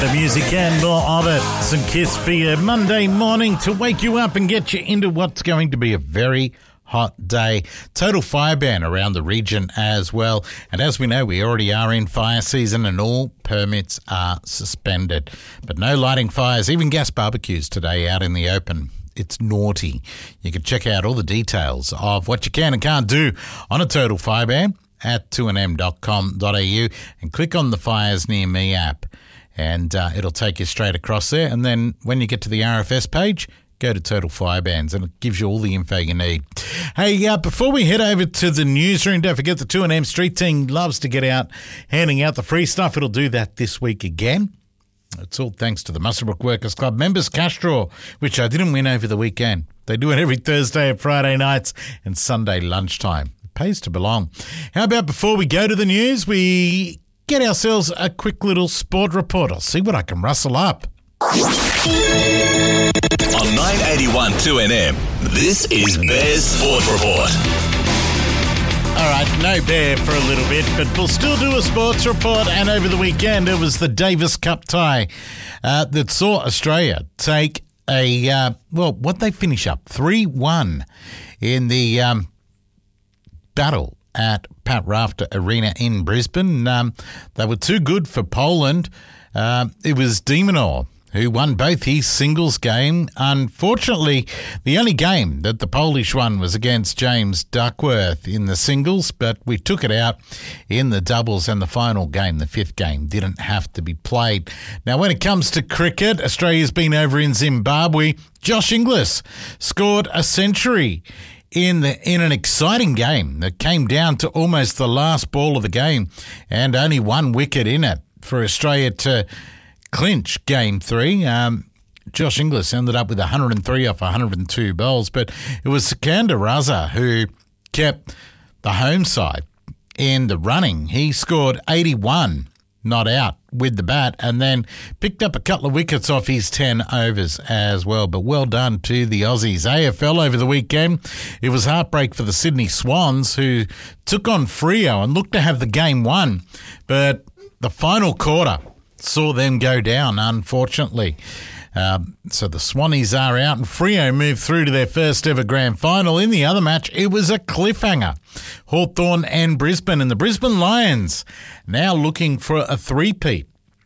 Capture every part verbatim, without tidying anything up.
The music and more of it. Some Kiss for your Monday morning to wake you up and get you into what's going to be a very hot day. Total fire ban around the region as well. And as we know, we already are in fire season and all permits are suspended. But no lighting fires, even gas barbecues today out in the open. It's naughty. You can check out all the details of what you can and can't do on a total fire ban at two n m dot com dot a u and click on the Fires Near Me app. And uh, it'll take you straight across there. And then when you get to the R F S page, go to Total Fire Bans and it gives you all the info you need. Hey, uh, before we head over to the newsroom, don't forget the two N M Street Team loves to get out handing out the free stuff. It'll do that this week again. It's all thanks to the Muswellbrook Workers Club Members Cash Draw, which I didn't win over the weekend. They do it every Thursday and Friday nights and Sunday lunchtime. It pays to belong. How about before we go to the news, we get ourselves a quick little sport report. I'll see what I can rustle up. On nine eighty-one two N M, this is Bears Sport Report. All right, no bear for a little bit, but we'll still do a sports report. And over the weekend, it was the Davis Cup tie uh, that saw Australia take a, uh, well, what they finish up, three one in the um, battle at Pat Rafter Arena in Brisbane. Um, they were too good for Poland. Uh, it was De Minaur who won both his singles game. Unfortunately, the only game that the Polish won was against James Duckworth in the singles, but we took it out in the doubles, and the final game, the fifth game, didn't have to be played. Now, when it comes to cricket, Australia's been over in Zimbabwe. Josh Inglis scored a century in the in an exciting game that came down to almost the last ball of the game and only one wicket in it for Australia to clinch game three. Um, Josh Inglis ended up with one hundred three off one hundred two bowls, but it was Sikandar Raza who kept the home side in the running. He scored eighty-one not out with the bat and then picked up a couple of wickets off his ten overs as well. But well done to the Aussies. A F L over the weekend, it was heartbreak for the Sydney Swans, who took on Freo and looked to have the game won, but the final quarter saw them go down, unfortunately. Um, so the Swannies are out and Freo moved through to their first ever grand final. In the other match, it was a cliffhanger. Hawthorn and Brisbane, and the Brisbane Lions now looking for a three-peat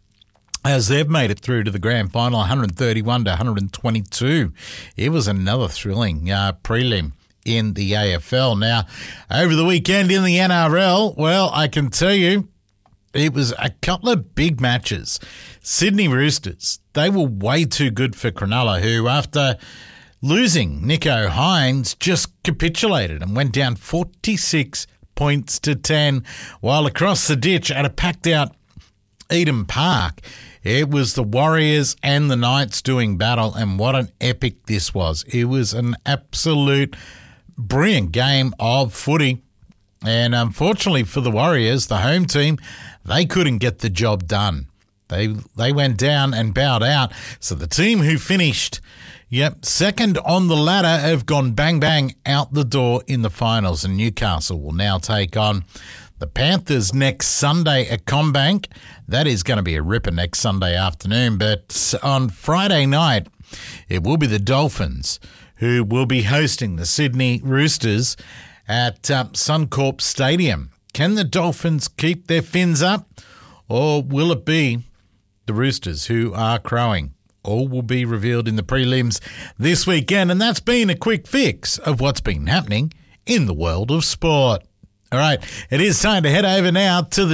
as they've made it through to the grand final, one thirty-one to one twenty-two. It was another thrilling uh, prelim in the A F L. Now, over the weekend in the N R L, well, I can tell you, it was a couple of big matches. Sydney Roosters, they were way too good for Cronulla, who after losing Nico Hines just capitulated and went down forty-six points to ten, while across the ditch at a packed-out Eden Park, it was the Warriors and the Knights doing battle, and what an epic this was. It was an absolute brilliant game of footy. And unfortunately for the Warriors, the home team, they couldn't get the job done. They they went down and bowed out. So the team who finished, yep, second on the ladder have gone bang, bang out the door in the finals. And Newcastle will now take on the Panthers next Sunday at CommBank. That is going to be a ripper next Sunday afternoon. But on Friday night, it will be the Dolphins who will be hosting the Sydney Roosters at uh, Suncorp Stadium. Can the Dolphins keep their fins up, or will it be the Roosters who are crowing? All will be revealed in the prelims this weekend, and that's been a quick fix of what's been happening in the world of sport. All right, it is time to head over now to the